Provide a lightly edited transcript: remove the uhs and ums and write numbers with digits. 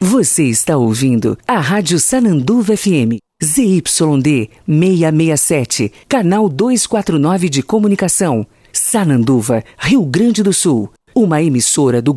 Você está ouvindo a Rádio Sananduva FM, ZYD 667, canal 249 de comunicação, Sananduva, Rio Grande do Sul, uma emissora do